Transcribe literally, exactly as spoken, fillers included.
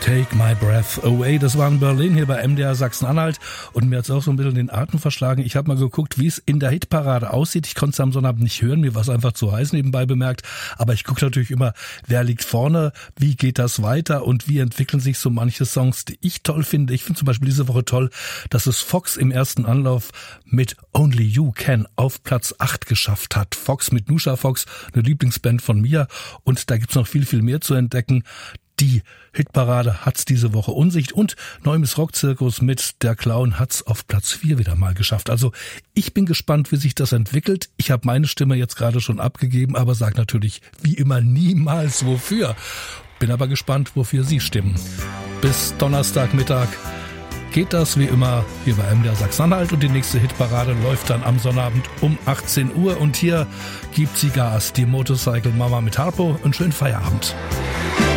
Take My Breath Away, das war in Berlin hier bei M D R Sachsen-Anhalt und mir hat's auch so ein bisschen den Atem verschlagen. Ich habe mal geguckt, wie es in der Hitparade aussieht. Ich konnte es am Sonnabend nicht hören, mir war es einfach zu heiß nebenbei bemerkt, aber ich gucke natürlich immer, wer liegt vorne, wie geht das weiter und wie entwickeln sich so manche Songs, die ich toll finde. Ich finde zum Beispiel diese Woche toll, dass es Fox im ersten Anlauf mit Only You Can auf Platz acht geschafft hat. Fox mit Nusha Fox, eine Lieblingsband von mir, und da gibt's noch viel, viel mehr zu entdecken. Die Hitparade hat's diese Woche unsicht und Neues Rockzirkus mit Der Clown hat's auf Platz vier wieder mal geschafft. Also ich bin gespannt, wie sich das entwickelt. Ich habe meine Stimme jetzt gerade schon abgegeben, aber sage natürlich wie immer niemals wofür. Bin aber gespannt, wofür Sie stimmen. Bis Donnerstagmittag geht das wie immer hier bei M D R Sachsen-Anhalt und die nächste Hitparade läuft dann am Sonnabend um achtzehn Uhr und hier gibt sie Gas, die Motorcycle Mama mit Harpo. Einen schönen Feierabend.